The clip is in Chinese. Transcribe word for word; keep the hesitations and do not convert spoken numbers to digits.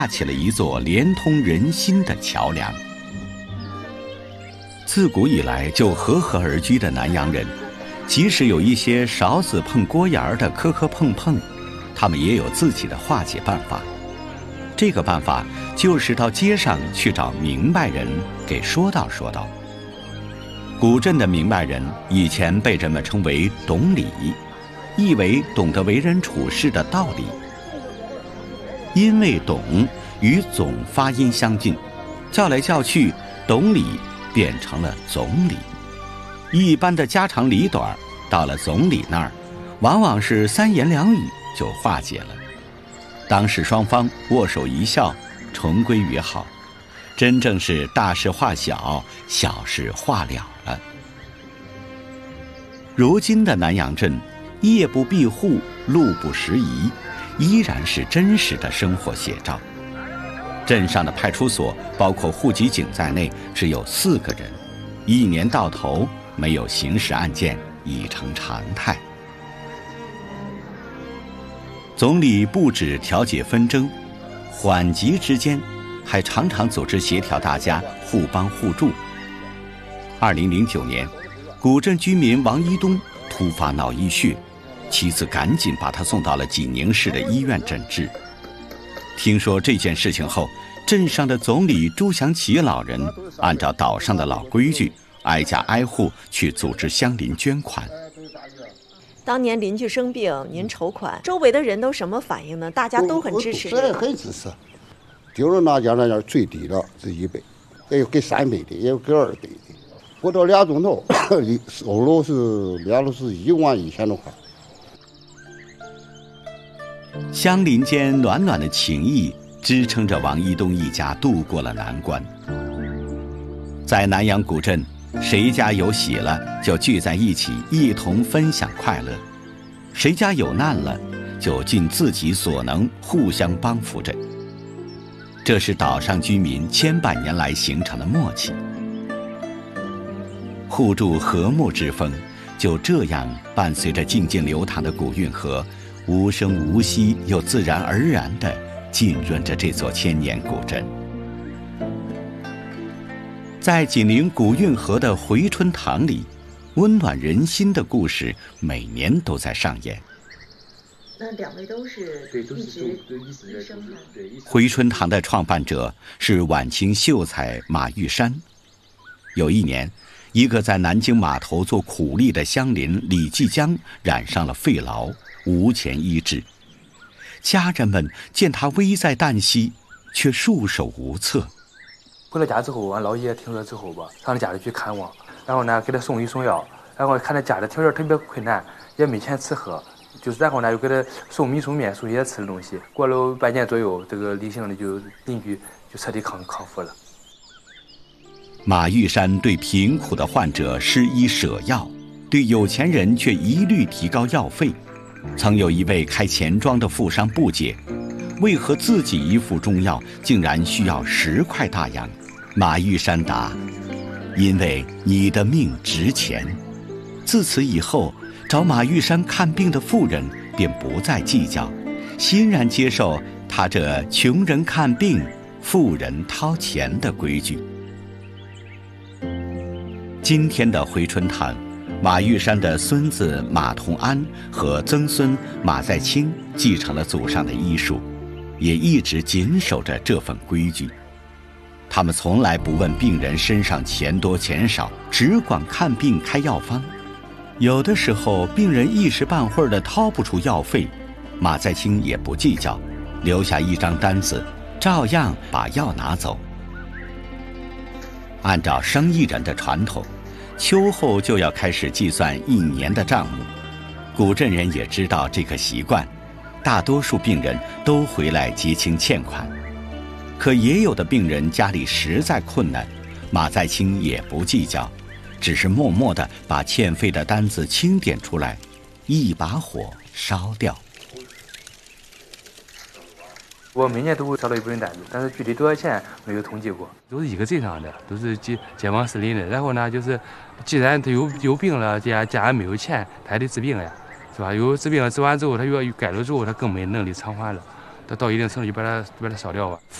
架起了一座连通人心的桥梁。自古以来就和和而居的南洋人，即使有一些勺子碰锅沿儿的磕磕碰碰，他们也有自己的化解办法。这个办法就是到街上去找明白人给说道说道。古镇的明白人以前被人们称为懂礼，意为懂得为人处事的道理。因为懂与总发音相近，叫来叫去，懂礼变成了总理。一般的家长里短到了总理那儿，往往是三言两语就化解了。当事双方握手一笑，重归于好，真正是大事化小，小事化了了。如今的南阳镇，夜不闭户，路不拾遗，依然是真实的生活写照。镇上的派出所包括户籍警在内只有四个人，一年到头没有刑事案件，已成常态。总理不止调解纷争，缓急之间还常常组织协调大家互帮互助。二零零九年，古镇居民王一东突发脑溢血，妻子赶紧把他送到了济宁市的医院诊治。听说这件事情后，镇上的总理朱祥奇老人按照岛上的老规矩，挨家挨户去组织乡邻捐款。 当年邻居生病，您筹款，周围的人都什么反应呢？大家都很支持。 是很支持，就是那家那家最低的是一百，也有给三百的，也有给二百的。不到俩钟头，收入是连了是一万一千多块。 乡邻间暖暖的情谊支撑着王一东一家度过了难关。在南阳古镇，谁家有喜了就聚在一起一同分享快乐，谁家有难了就尽自己所能互相帮扶着。这是岛上居民千百年来形成的默契，互助和睦之风就这样伴随着静静流淌的古运河，无声无息又自然而然地浸润着这座千年古镇。在紧邻古运河的回春堂里，温暖人心的故事每年都在上演。 那两位都是一直医生吗？ 回春堂的创办者是晚清秀才马玉山。有一年，一个在南京码头做苦力的乡邻李继江染上了肺痨，无钱医治。家人们见他危在旦夕，却束手无策。 回了家之后，俺姥爷听说之后吧，上他家里去看望，然后呢给他送医送药，然后看他家里条件特别困难，也没钱吃喝，就是然后呢又给他送米送面送一些吃的东西。过了半年左右，这个李姓的就邻居就彻底康康复了。 马玉山对贫苦的患者施医舍药，对有钱人却一律提高药费。曾有一位开钱庄的富商不解，为何自己一副中药竟然需要十块大洋？马玉山答：因为你的命值钱。自此以后，找马玉山看病的富人便不再计较，欣然接受他这穷人看病，富人掏钱的规矩。今天的回春堂，马玉山的孙子马同安和曾孙马在清继承了祖上的医术，也一直谨守着这份规矩。他们从来不问病人身上钱多钱少，只管看病开药方。有的时候病人一时半会儿的掏不出药费，马在清也不计较，留下一张单子，照样把药拿走。按照生意人的传统，秋后就要开始计算一年的账目。古镇人也知道这个习惯，大多数病人都回来结清欠款。可也有的病人家里实在困难，马在清也不计较，只是默默地把欠费的单子清点出来，一把火烧掉。 我每年都会收到一部分单子，但是具体多少钱没有统计过。都是一个镇上的，都是街街坊四邻的。然后呢，就是既然他有有病了，家家人没有钱，他还得治病呀，是吧？有治病了治完之后，他又该了之后，他更没能力偿还了。 到到一定程度就把它把它烧掉吧。